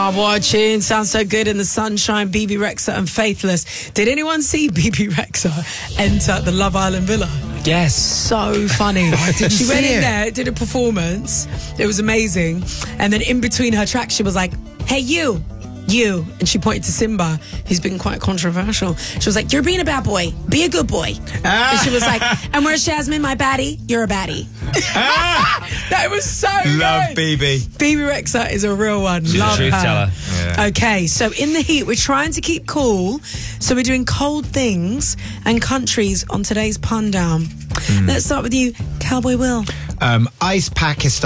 Oh, what a tune. Sounds so good in the sunshine. BB Rexha and Faithless. Did anyone see BB Rexha enter the Love Island villa? Yes. So funny. She went in there, did a performance. It was amazing. And then in between her tracks, she was like, hey, you. And she pointed to Simba, who's been quite controversial. She was like, you're being a bad boy. Be a good boy. And she was like, and where's Jasmine, my baddie? You're a baddie. That was so Love good. BB. BB Rexha is a real one. She's Love a truth her. teller. Yeah. Okay, so in the heat, we're trying to keep cool. So we're doing cold things and countries on today's pun down. Let's start with you, Cowboy Will. Ice Pakistan.